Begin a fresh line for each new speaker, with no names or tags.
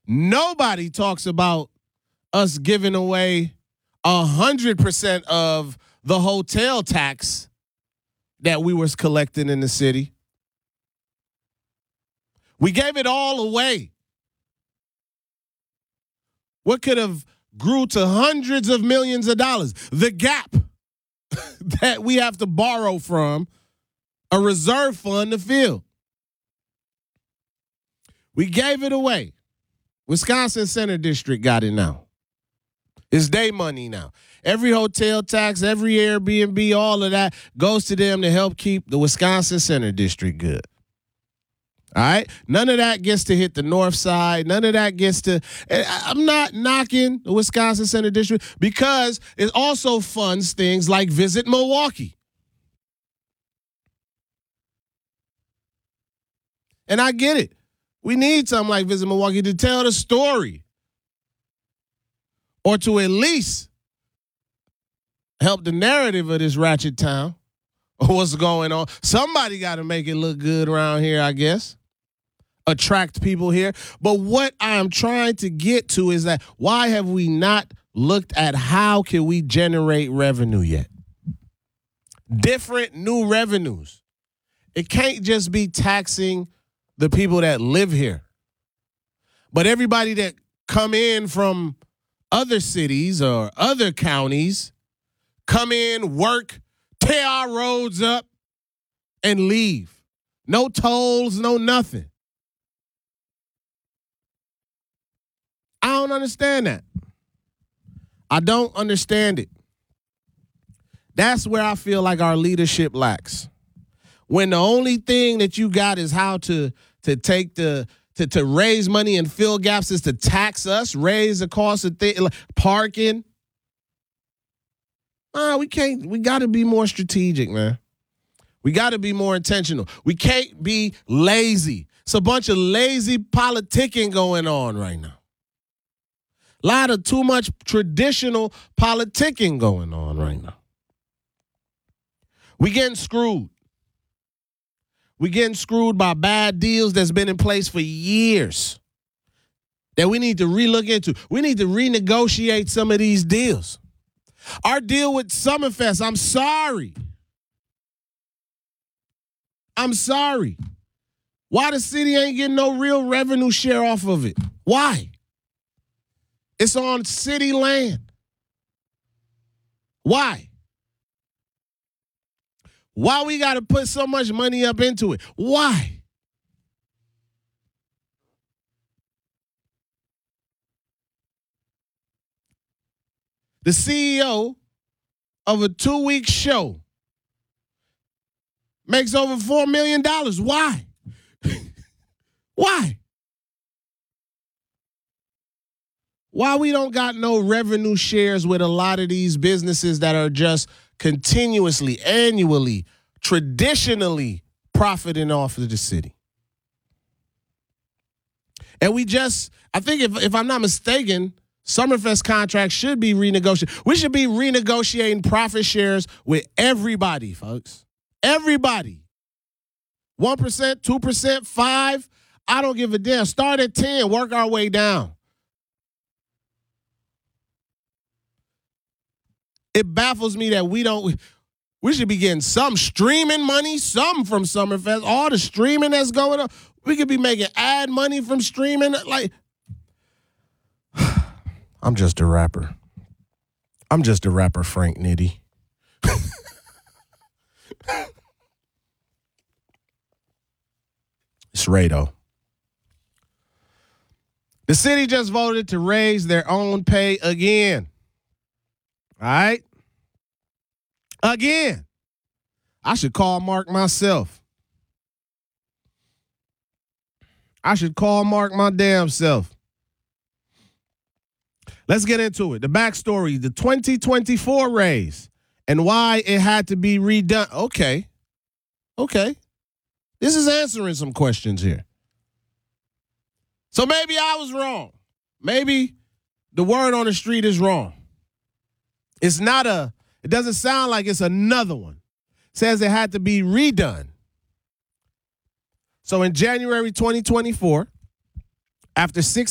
Nobody talks about us giving away 100% of the hotel tax that we was collecting in the city. We gave it all away. What could have grew to hundreds of millions of dollars? The gap that we have to borrow from a reserve fund to fill. We gave it away. Wisconsin Center District got it now. It's their money now. Every hotel tax, every Airbnb, all of that goes to them to help keep the Wisconsin Center District good. All right? None of that gets to hit the north side. None of that gets to – I'm not knocking the Wisconsin Center District because it also funds things like Visit Milwaukee. And I get it. We need something like Visit Milwaukee to tell the story or to at least help the narrative of this ratchet town or what's going on. Somebody got to make it look good around here, I guess. Attract people here. But what I'm trying to get to is that why have we not looked at how can we generate revenue yet? Different new revenues. It can't just be taxing the people that live here. But everybody that come in from other cities or other counties, come in, work, tear our roads up, and leave. No tolls, no nothing. I don't understand that. I don't understand it. That's where I feel like our leadership lacks. When the only thing that you got is how to take to raise money and fill gaps is to tax us, raise the cost of like parking. We can't. We got to be more strategic, man. We got to be more intentional. We can't be lazy. It's a bunch of lazy politicking going on right now. A lot of too much traditional politicking going on right now. We getting screwed. We getting screwed by bad deals that's been in place for years that we need to relook into. We need to renegotiate some of these deals. Our deal with Summerfest, I'm sorry. Why the city ain't getting no real revenue share off of it? Why? It's on city land. Why? Why we got to put so much money up into it? Why? The CEO of a 2-week show makes over $4 million. Why? Why? Why we don't got no revenue shares with a lot of these businesses that are just continuously, annually, traditionally profiting off of the city? And I think if I'm not mistaken, Summerfest contracts should be renegotiated. We should be renegotiating profit shares with everybody, folks. Everybody. 1%, 2%, 5%. I don't give a damn. Start at 10, work our way down. It baffles me that we should be getting some streaming money, some from Summerfest, all the streaming that's going on. We could be making ad money from streaming. Like, I'm just a rapper. Frank Nitty. It's Rado. The city just voted to raise their own pay again. All right? Again. I should call Mark myself. I should call Mark my damn self. Let's get into it. The backstory, the 2024 raise and why it had to be redone. Okay. This is answering some questions here. So maybe I was wrong. Maybe the word on the street is wrong. It doesn't sound like it's another one. It says it had to be redone. So in January 2024, after 6